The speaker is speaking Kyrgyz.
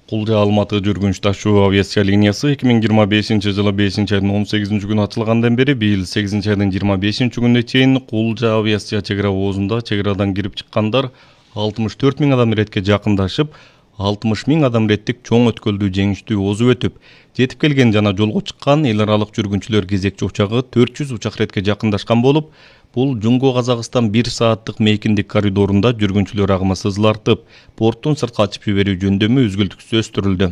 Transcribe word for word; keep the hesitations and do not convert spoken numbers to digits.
Кулжа Алматы жүргүнч ташуу авиация линиясы эки миң жыйырма бешинчи жылы бешинчи айдын он сегизинчи күнү ачылгандан бери быйыл сегизинчи айдын жыйырма бешинчи күнүнө чейин Кулжа авиация чек ара оозунда чек арадан кирип чыккандар алтымыш төрт миң адам иретке жакындашып, алтымыш миң адам иреттик чоң өткөлдү жеңиштүү озуп өтүп, жетип келген жана жолго чыккан эл аралык жүргүнчүлөр кезекчи учагы төрт жүз учак иретке жакындашкан болуп, бул Жумго Казакстан бир сааттык мейкиндик коридорунда жүргүнчүлөр агымы сызылартып, порттун сыртка ачып жиберүү жөндөмү үзгүлтүксүз өстүрүлдү.